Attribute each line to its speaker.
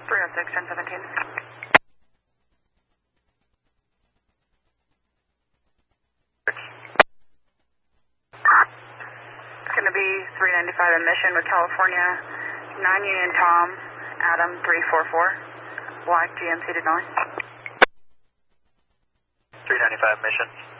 Speaker 1: 306, 1017. It's going to be 395 in Mission with California, 9 Union Tom, Adam 344, Black GMC to 9.
Speaker 2: 395 Mission.